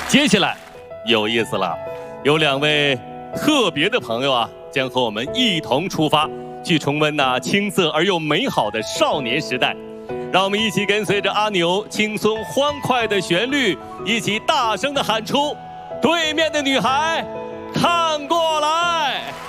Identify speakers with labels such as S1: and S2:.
S1: 接下来有意思了，有2位特别的朋友啊，将和我们一同出发，去重温那青涩而又美好的少年时代。让我们一起跟随着阿牛轻松欢快的旋律，一起大声的喊出：对面的女孩，看过来！